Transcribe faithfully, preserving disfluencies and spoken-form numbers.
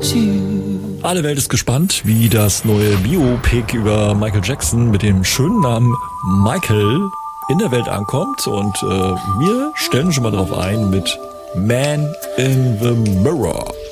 Alle Welt ist gespannt, wie das neue Biopic über Michael Jackson mit dem schönen Namen Michael in der Welt ankommt. Und äh, wir stellen schon mal drauf ein mit Man in the Mirror.